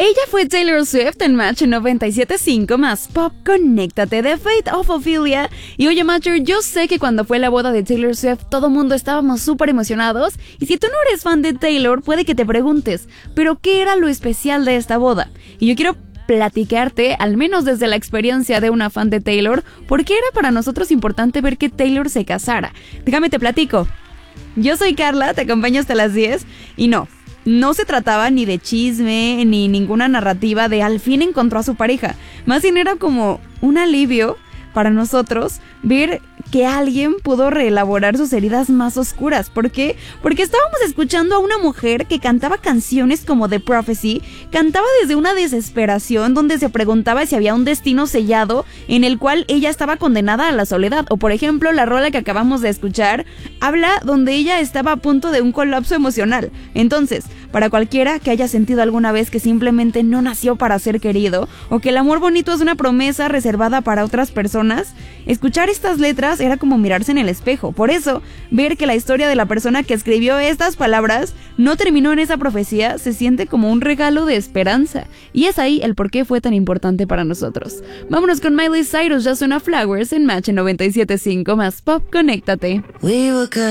Ella fue Taylor Swift en Match 97.5 más Pop. Conéctate de Fate of Ophelia. Y oye, Matcher, yo sé que cuando fue la boda de Taylor Swift todo mundo estábamos súper emocionados. Y si tú no eres fan de Taylor, puede que te preguntes, ¿pero qué era lo especial de esta boda? Y yo quiero platicarte, al menos desde la experiencia de una fan de Taylor, por qué era para nosotros importante ver que Taylor se casara. Déjame te platico. Yo soy Carla, te acompaño hasta las 10 y no se trataba ni de chisme, ni ninguna narrativa de al fin encontró a su pareja. Más bien era como un alivio para nosotros ver que alguien pudo reelaborar sus heridas más oscuras. ¿Por qué? Porque estábamos escuchando a una mujer que cantaba canciones como The Prophecy, cantaba desde una desesperación donde se preguntaba si había un destino sellado en el cual ella estaba condenada a la soledad. O por ejemplo, la rola que acabamos de escuchar habla donde ella estaba a punto de un colapso emocional. Entonces, para cualquiera que haya sentido alguna vez que simplemente no nació para ser querido, o que el amor bonito es una promesa reservada para otras personas, escuchar estas letras era como mirarse en el espejo. Por eso, ver que la historia de la persona que escribió estas palabras no terminó en esa profecía se siente como un regalo de esperanza. Y es ahí el por qué fue tan importante para nosotros. Vámonos con Miley Cyrus, ya suena Flowers en Match 97.5 más Pop. Conéctate.